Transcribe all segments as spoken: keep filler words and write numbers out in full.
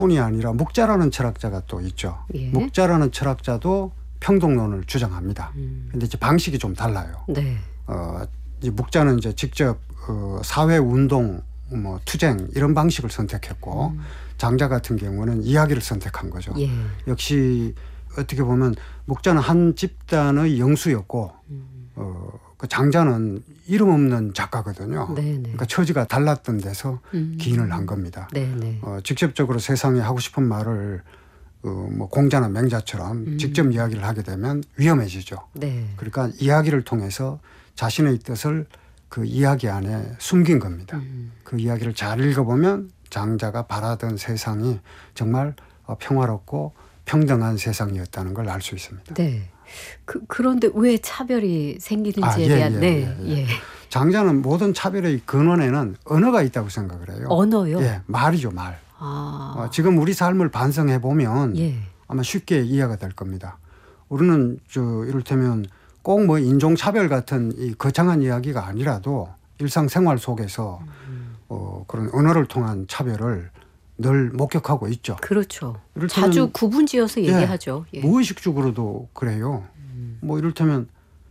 뿐이 아니라 묵자라는 철학자가 또 있죠. 예. 묵자라는 철학자도 평등론을 주장합니다. 음. 근데 이제 방식이 좀 달라요. 네. 어, 이제 묵자는 이제 직접 어, 사회 운동, 뭐 투쟁 이런 방식을 선택했고 음. 장자 같은 경우는 이야기를 선택한 거죠. 예. 역시 어떻게 보면 묵자는 한 집단의 영수였고 음. 어, 그 장자는 이름 없는 작가거든요. 네네. 그러니까 처지가 달랐던 데서 음. 기인을 한 겁니다. 네네. 어, 직접적으로 세상에 하고 싶은 말을 어, 뭐 공자나 맹자처럼 음. 직접 이야기를 하게 되면 위험해지죠. 네. 그러니까 이야기를 통해서 자신의 뜻을 그 이야기 안에 숨긴 겁니다. 음. 그 이야기를 잘 읽어보면 장자가 바라던 세상이 정말 평화롭고 평등한 세상이었다는 걸 알 수 있습니다. 네. 그, 그런데 왜 차별이 생기는지에 아, 예, 대한 예, 네. 예, 예. 예. 장자는 모든 차별의 근원에는 언어가 있다고 생각을 해요. 언어요? 예, 말이죠, 말. 아. 어, 지금 우리 삶을 반성해 보면 예. 아마 쉽게 이해가 될 겁니다. 우리는 저 이를테면 꼭 뭐 인종차별 같은 이 거창한 이야기가 아니라도 일상생활 속에서 음. 어, 그런 언어를 통한 차별을 늘 목격하고 있죠. 그렇죠. 이를테면 자주 구분지어서 예, 얘기하죠. 예. 무의식적으로도 그래요. 음. 뭐 이를테면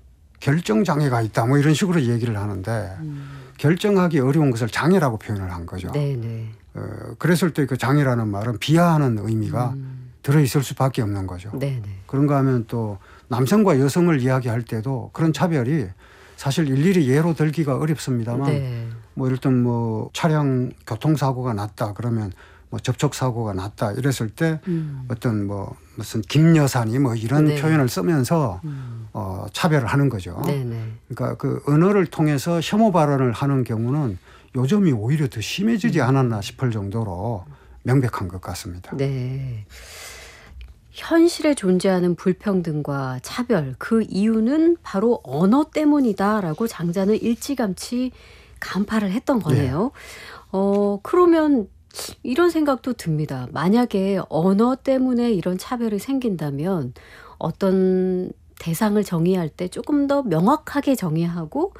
결정장애가 있다 뭐 이런 식으로 얘기를 하는데 음. 결정하기 어려운 것을 장애라고 표현을 한 거죠. 네네. 어, 그랬을 때 그 장애라는 말은 비하하는 의미가 음. 들어있을 수밖에 없는 거죠. 네네. 그런가 하면 또 남성과 여성을 이야기할 때도 그런 차별이 사실 일일이 예로 들기가 어렵습니다만 네. 뭐 이를테면 뭐 차량 교통사고가 났다 그러면 뭐 접촉사고가 났다 이랬을 때 음. 어떤 뭐 무슨 김여사니 뭐 이런 네. 표현을 쓰면서 음. 어, 차별을 하는 거죠. 네네. 그러니까 그 언어를 통해서 혐오 발언을 하는 경우는 요즘이 오히려 더 심해지지 않았나 싶을 정도로 명백한 것 같습니다. 네. 현실에 존재하는 불평등과 차별, 그 이유는 바로 언어 때문이다라고 장자는 일찌감치 간파를 했던 거네요. 어, 그러면 이런 생각도 듭니다. 만약에 언어 때문에 이런 차별이 생긴다면 어떤 대상을 정의할 때 조금 더 명확하게 정의하고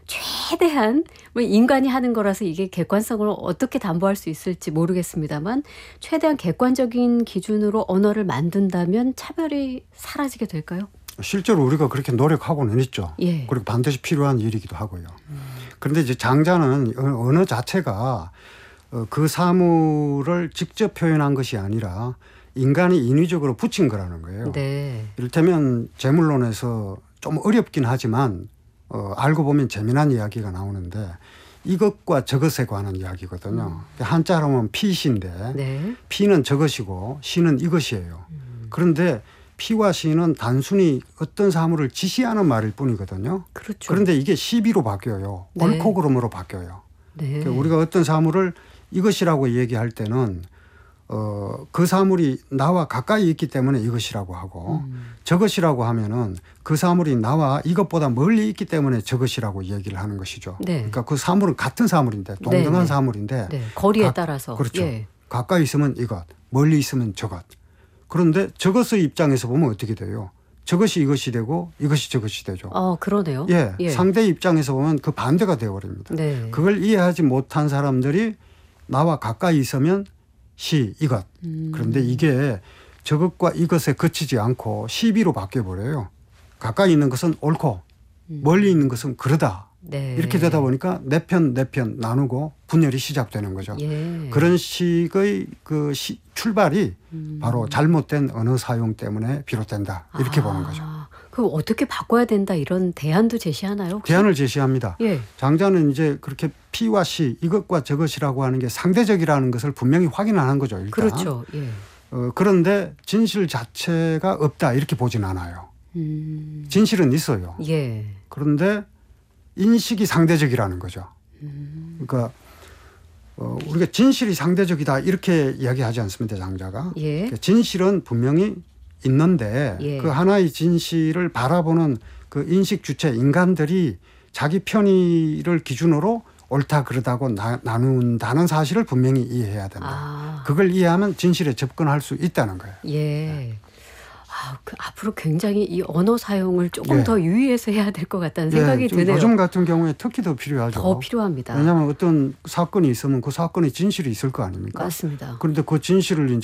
최대한 뭐 인간이 하는 거라서 이게 객관성을 어떻게 담보할 수 있을지 모르겠습니다만 최대한 객관적인 기준으로 언어를 만든다면 차별이 사라지게 될까요? 실제로 우리가 그렇게 노력하고는 있죠. 예. 그리고 반드시 필요한 일이기도 하고요. 음. 그런데 이제 장자는 언어 자체가 그 사물을 직접 표현한 것이 아니라 인간이 인위적으로 붙인 거라는 거예요. 네. 이를테면 재물론에서 좀 어렵긴 하지만 어, 알고 보면 재미난 이야기가 나오는데 이것과 저것에 관한 이야기거든요. 음. 한자로 하면 피시인데 네. 피는 저것이고 시는 이것이에요. 음. 그런데 피와 시는 단순히 어떤 사물을 지시하는 말일 뿐이거든요. 그렇죠. 그런데 이게 시비로 바뀌어요. 네. 옳고 그름으로 바뀌어요. 네. 그러니까 우리가 어떤 사물을 이것이라고 얘기할 때는 어, 그 사물이 나와 가까이 있기 때문에 이것이라고 하고 음. 저것이라고 하면은 그 사물이 나와 이것보다 멀리 있기 때문에 저것이라고 얘기를 하는 것이죠. 네. 그러니까 그 사물은 같은 사물인데 동등한 네, 네. 사물인데 네. 거리에 가, 따라서. 그렇죠. 예. 가까이 있으면 이것, 멀리 있으면 저것. 그런데 저것의 입장에서 보면 어떻게 돼요? 저것이 이것이 되고 이것이 저것이 되죠. 어, 그러네요. 예, 예. 상대 입장에서 보면 그 반대가 되어버립니다. 네. 그걸 이해하지 못한 사람들이 나와 가까이 있으면 시, 이것. 음. 그런데 이게 저것과 이것에 그치지 않고 시비로 바뀌어버려요. 가까이 있는 것은 옳고 음. 멀리 있는 것은 그러다. 네. 이렇게 되다 보니까 내 편, 내 편 나누고 분열이 시작되는 거죠. 예. 그런 식의 그 시, 출발이 음. 바로 잘못된 언어 사용 때문에 비롯된다. 이렇게 아, 보는 거죠. 그럼 어떻게 바꿔야 된다 이런 대안도 제시하나요? 혹시? 대안을 제시합니다. 예. 장자는 이제 그렇게 피와 시, 이것과 저것이라고 하는 게 상대적이라는 것을 분명히 확인하는 거죠. 일단. 그렇죠. 예. 어, 그런데 진실 자체가 없다 이렇게 보진 않아요. 음. 진실은 있어요. 예. 그런데 인식이 상대적이라는 거죠. 음. 그러니까 어, 우리가 진실이 상대적이다 이렇게 이야기하지 않습니다. 장자가. 예. 그러니까 진실은 분명히 있는데 예. 그 하나의 진실을 바라보는 그 인식 주체 인간들이 자기 편의를 기준으로 옳다 그러다고 나, 나눈다는 사실을 분명히 이해해야 된다. 아. 그걸 이해하면 진실에 접근할 수 있다는 거예요. 예. 네. 아, 그 앞으로 굉장히 이 언어 사용을 조금 예. 더 유의해서 해야 될 것 같다는 생각이 예, 드네요. 요즘 같은 경우에 특히 더 필요하죠. 더 필요합니다. 왜냐하면 어떤 사건이 있으면 그 사건에 진실이 있을 거 아닙니까? 맞습니다. 그런데 그 진실을 이제